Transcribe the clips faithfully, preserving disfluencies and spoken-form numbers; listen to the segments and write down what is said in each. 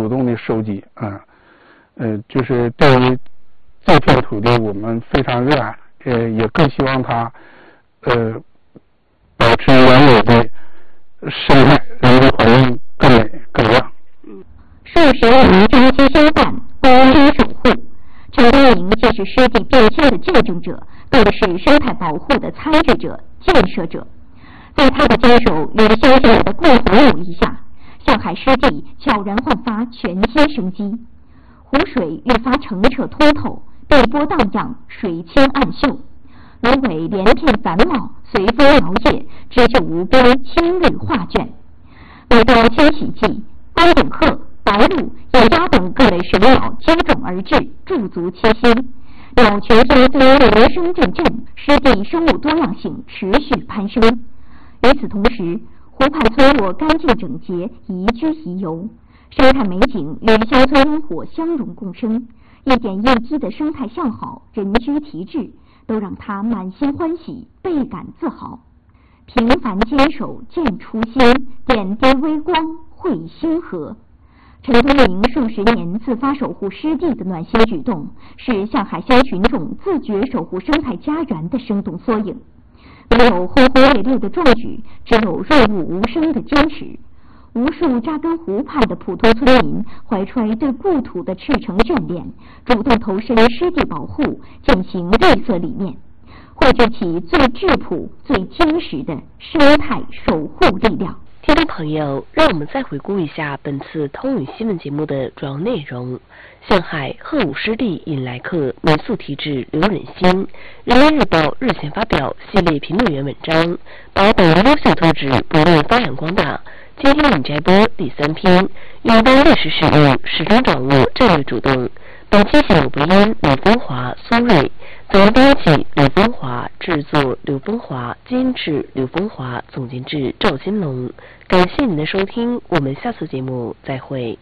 主动的收集啊，呃，就是对于这片土地我们非常热爱，呃，也更希望它呃保持原有的生态，人文环境更美更亮。 数十名中期修办，孤身守护。陈东明既是湿地变迁的见证者，更是生态保护的参与者、建设者。在他的坚守与乡亲们的共同努力下，上海湿地悄然焕发全新生机。湖水愈发澄澈通透，碧波荡漾，水清岸秀。芦苇连片繁茂，随风摇曳，织就无边青绿画卷。每到迁徙季，光顶鹤、白鹭、野鸭等各类水鸟接踵而至，驻足栖息。鸟群纷纷，鸣声阵阵，湿地生物多样性持续攀升。与此同时，湖畔村落干净整洁，宜居宜游，生态美景与乡村烟火相融共生，一点一滴的生态向好、人居提质，都让他满心欢喜，倍感自豪。平凡坚守见初心，点滴微光绘星河。陈东明数十年自发守护湿地的暖心举动，是上海乡群众自觉守护生态家园的生动缩影。没有轰轰烈烈的壮举，只有润物无声的坚持。无数扎根湖畔的普通村民怀揣对故土的赤诚眷恋，主动投身湿地保护，践行绿色理念，汇聚起最质朴、最坚实的生态守护力量。 听众朋友，让我们再回顾一下本次通语新闻节目的主要内容。上海鹤舞湿地引来客，民宿题致刘忍心。人民日报日前发表系列评论员文章，把本人优秀特质不断发扬光大。今天引摘播第三篇，拥抱历史事物，始终掌握战略主动。本期节目播音刘风华、苏瑞，责任编辑刘风华，制作刘风华，监制刘风华，总监制赵金龙。感谢您的收听，我们下次节目再会。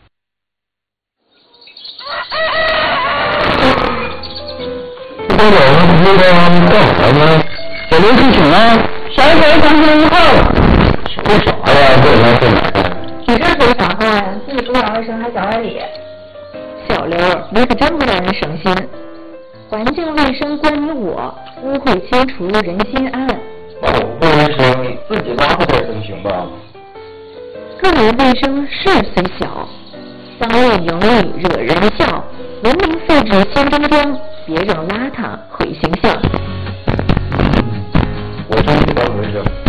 这有人这个干啥呢？小刘去请啊，啥时候三十一号了？说啥呀？这人这哪的？ 你这谁想话呀？自己主打卫生还讲外理。小刘，你可真不让人省心。环境卫生关于我，污秽清除人心安。 保护卫生你自己拉回点能行吧？ 个人卫生事虽小，商业盈利惹人笑。文明素质先端庄，别让邋遢毁形象。 我真不当回事。